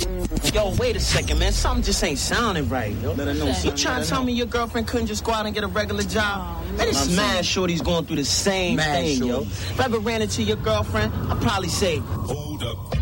Yo, wait a second, man. Something just ain't sounding right, yo. Let her know. You trying to tell me your girlfriend couldn't just go out and get a regular job? Man, it's mad shorty's going through the same thing, yo. If I ever ran into your girlfriend, I'd probably say, hold up.